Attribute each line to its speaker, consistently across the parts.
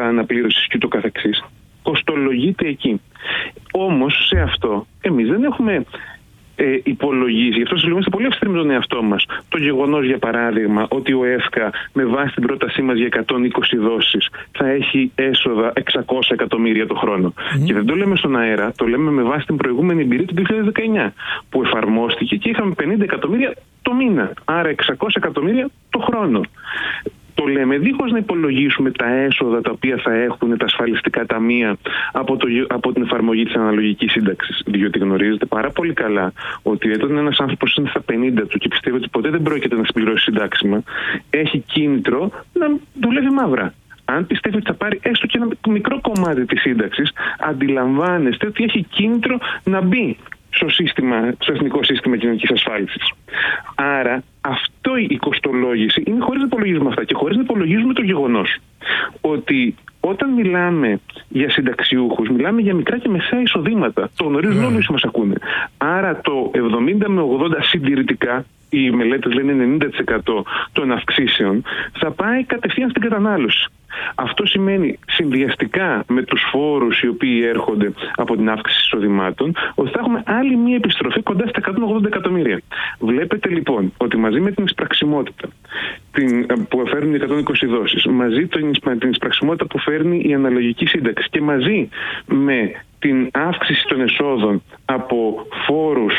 Speaker 1: ποσοστά αναπλήρωσης και το καθεξής. Κοστολογείται εκεί. Όμως σε αυτό εμείς δεν έχουμε υπολογίσει, γι' αυτό συλλογούμαστε πολύ αυστηροί με τον εαυτό μας, το γεγονός, για παράδειγμα, ότι ο ΕΦΚΑ με βάση την πρότασή μας για 120 δόσεις θα έχει έσοδα 600 εκατομμύρια το χρόνο. Και δεν το λέμε στον αέρα, το λέμε με βάση την προηγούμενη εμπειρία του 2019, που εφαρμόστηκε και είχαμε 50 εκατομμύρια το μήνα, άρα 600 εκατομμύρια το χρόνο. Το λέμε δίχως να υπολογίσουμε τα έσοδα τα οποία θα έχουν τα ασφαλιστικά ταμεία από την εφαρμογή της αναλογικής σύνταξης. Διότι γνωρίζετε πάρα πολύ καλά ότι όταν ένας άνθρωπος είναι στα 50 του και πιστεύει ότι ποτέ δεν πρόκειται να συμπληρώσει συντάξιμα, έχει κίνητρο να δουλεύει μαύρα. Αν πιστεύει ότι θα πάρει έστω και ένα μικρό κομμάτι της σύνταξης, αντιλαμβάνεστε ότι έχει κίνητρο να μπει στο εθνικό σύστημα κοινωνικής ασφάλισης. Άρα αυτό η κοστολόγηση είναι χωρίς να υπολογίζουμε αυτά και χωρίς να υπολογίζουμε το γεγονός ότι όταν μιλάμε για συνταξιούχους, μιλάμε για μικρά και μεσαία εισοδήματα. Το γνωρίζουν όλοι όσοι μας ακούνε. Άρα το 70 με 80 συντηρητικά, οι μελέτες λένε 90% των αυξήσεων, θα πάει κατευθείαν στην κατανάλωση. Αυτό σημαίνει συνδυαστικά με τους φόρους οι οποίοι έρχονται από την αύξηση εισοδημάτων, ότι θα έχουμε άλλη μία επιστροφή κοντά στα 180 εκατομμύρια. Βλέπετε λοιπόν ότι μαζί με την εισπραξιμότητα που φέρνουν οι 120 δόσεις, μαζί την εισπραξιμότητα που φέρνει η αναλογική σύνταξη και μαζί με την αύξηση των εσόδων από φόρους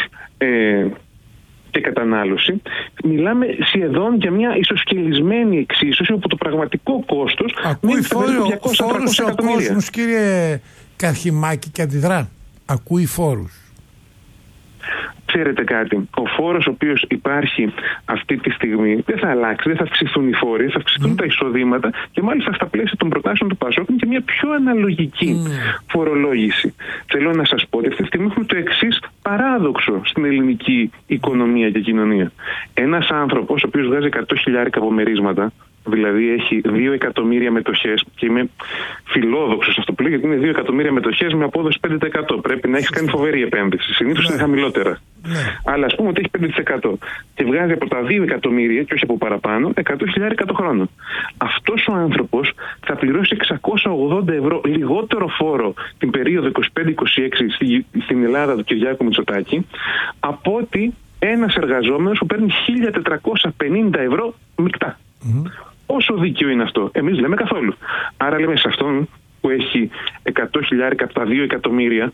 Speaker 1: και κατανάλωση, μιλάμε σχεδόν για μια ισοσκελισμένη εξίσωση όπου το πραγματικό κόστος
Speaker 2: ακούει φόρους ο κόσμος, κύριε Καρχημάκη, και αντιδρά. Ακούει φόρους.
Speaker 1: Ξέρετε κάτι, ο φόρος ο οποίος υπάρχει αυτή τη στιγμή δεν θα αλλάξει, δεν θα αυξηθούν οι φόροι, θα αυξηθούν τα εισοδήματα και μάλιστα στα πλαίσια των προτάσεων του ΠΑΣΟΚ είναι και μια πιο αναλογική φορολόγηση. Θέλω να σας πω ότι αυτή τη στιγμή έχουμε το εξής παράδοξο στην ελληνική οικονομία και κοινωνία. Ένας άνθρωπος ο οποίος βγάζει 100.000 απομερίσματα, δηλαδή έχει 2 εκατομμύρια μετοχές, και είμαι φιλόδοξος αυτό που λέω, γιατί είναι 2 εκατομμύρια μετοχές με απόδοση 5%. Πρέπει να έχεις κάνει φοβερή επένδυση. Συνήθως είναι χαμηλότερα. Αλλά ας πούμε ότι έχει 5% και βγάζει από τα 2 εκατομμύρια και όχι από παραπάνω 100.000 το χρόνο. Αυτός ο άνθρωπος θα πληρώσει 680 ευρώ λιγότερο φόρο την περίοδο 25-26 στην Ελλάδα του Κυριάκου Μητσοτάκη από ότι ένας εργαζόμενος που παίρνει 1.450 ευρώ μεικτά. Όσο δίκαιο είναι αυτό? Εμείς λέμε καθόλου. Άρα λέμε σε αυτόν που έχει 100.000 από τα 2 εκατομμύρια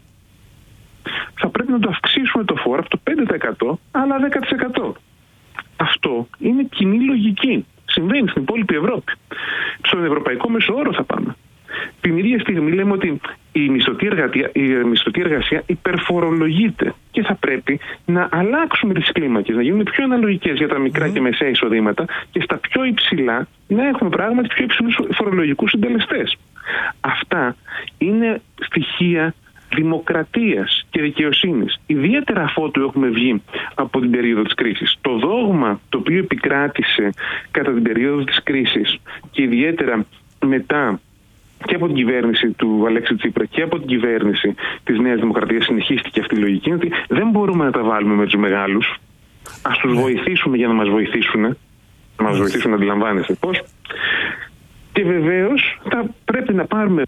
Speaker 1: θα πρέπει να το αυξήσουμε το φόρο από το 5% αλλά 10%. Αυτό είναι κοινή λογική. Συμβαίνει στην υπόλοιπη Ευρώπη. Στον ευρωπαϊκό μέσο όρο θα πάμε. Την ίδια στιγμή λέμε ότι η μισθωτή εργασία υπερφορολογείται και θα πρέπει να αλλάξουμε τις κλίμακες, να γίνουν πιο αναλογικές για τα μικρά και μεσαία εισοδήματα και στα πιο υψηλά να έχουμε πράγματι πιο υψηλούς φορολογικούς συντελεστές. Αυτά είναι στοιχεία δημοκρατίας και δικαιοσύνης. Ιδιαίτερα αφότου έχουμε βγει από την περίοδο της κρίσης. Το δόγμα το οποίο επικράτησε κατά την περίοδο της κρίσης και ιδιαίτερα μετά και από την κυβέρνηση του Αλέξη Τσίπρα και από την κυβέρνηση της Νέας Δημοκρατίας συνεχίστηκε αυτή η λογική, ότι δεν μπορούμε να τα βάλουμε με τους μεγάλους. Ας τους βοηθήσουμε για να μας βοηθήσουν. Να μας βοηθήσουν να αντιλαμβάνεστε πώς. Και βεβαίως θα πρέπει να πάρουμε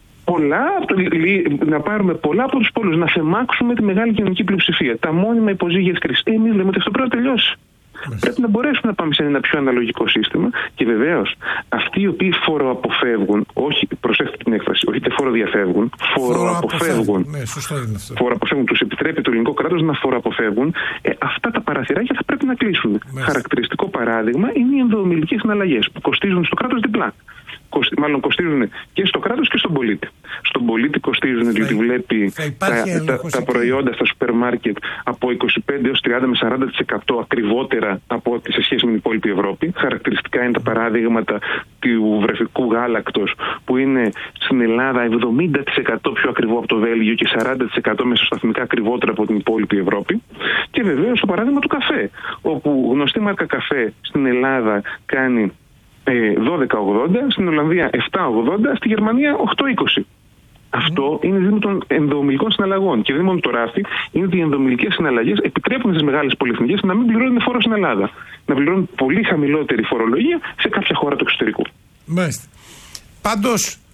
Speaker 1: πολλά από τους πόλους, να θεμάξουμε τη μεγάλη κοινωνική πλειοψηφία. Τα μόνιμα υποζύγια της κρίσης. Εμείς λέμε ότι αυτό πρέπει να τελειώσει. Πρέπει να μπορέσουμε να πάμε σε ένα πιο αναλογικό σύστημα και βεβαίως αυτοί οι οποίοι φοροαποφεύγουν, όχι, προσέχετε την έκφραση, όχι είτε φοροδιαφεύγουν, φοροαποφεύγουν. Ναι, σωστό είναι αυτό. Φοροαποφεύγουν, τους επιτρέπει το ελληνικό κράτος να φοροαποφεύγουν. Αυτά τα παραθυράκια θα πρέπει να κλείσουν. Χαρακτηριστικό παράδειγμα είναι οι ενδοομιλικές συναλλαγές που κοστίζουν στο κράτος διπλά. Μάλλον κοστίζουν και στο κράτος και στον πολίτη. Στον πολίτη κοστίζουν διότι βλέπει τα προϊόντα στα σούπερ μάρκετ από 25 έως 30 με 40% ακριβότερα από ό,τι σε σχέση με την υπόλοιπη Ευρώπη. Χαρακτηριστικά είναι τα παράδειγματα του βρεφικού γάλακτος που είναι στην Ελλάδα 70% πιο ακριβό από το Βέλγιο και 40% μεσοσταθμικά ακριβότερα από την υπόλοιπη Ευρώπη. Και βεβαίως το παράδειγμα του καφέ, όπου γνωστή μάρκα καφέ στην Ελλάδα κάνει 12,80, στην Ολλανδία 7,80, στη Γερμανία 8,20. Αυτό είναι δίδυμο των ενδοομιλικών συναλλαγών. Και δίδυμο το ράφι είναι ότι οι ενδοομιλικές συναλλαγές επιτρέπουν στις μεγάλες πολυεθνικές να μην πληρώνουν φόρο στην Ελλάδα. Να πληρώνουν πολύ χαμηλότερη φορολογία σε κάποια χώρα του εξωτερικού.
Speaker 2: Μάλιστα. Πάντως,